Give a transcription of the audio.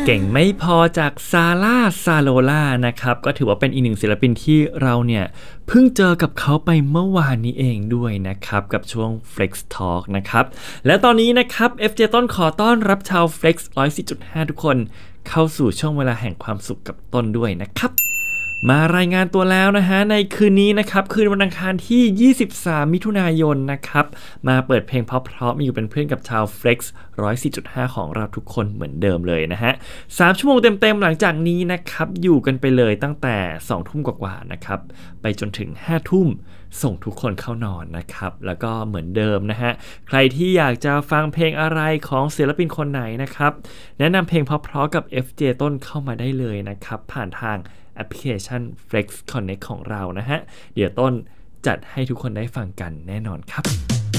เก่งไม่พอจากซาร่าซาโลล่านะครับก็ถือว่าเป็นอีกหนึ่งศิลปินที่เราเนี่ยเพิ่งเจอกับเขาไปเมื่อวานนี้เองด้วยนะครับกับช่วง Flex Talk นะครับและตอนนี้นะครับ FJ ต้นขอต้อนรับชาว Flex 104.5 ทุกคนเข้าสู่ช่วงเวลาแห่งความสุขกับต้นด้วยนะครับมารายงานตัวแล้วนะฮะในคืนนี้นะครับคืนวันอังคารที่23มิถุนายนนะครับมาเปิดเพลงเพราะๆมาอยู่เป็นเพื่อนกับชาว Flex 104.5 ของเราทุกคนเหมือนเดิมเลยนะฮะ3ชั่วโมงเต็มๆหลังจากนี้นะครับอยู่กันไปเลยตั้งแต่2ทุ่มกว่าๆนะครับไปจนถึง5ทุ่มส่งทุกคนเข้านอนนะครับแล้วก็เหมือนเดิมนะฮะใครที่อยากจะฟังเพลงอะไรของศิลปินคนไหนนะครับแนะนำเพลงเพราะๆกับ FJ ต้นเข้ามาได้เลยนะครับผ่านทางแอปพลิเคชัน Flex Connect ของเรานะฮะเดี๋ยวต้นจัดให้ทุกคนได้ฟังกันแน่นอนครับ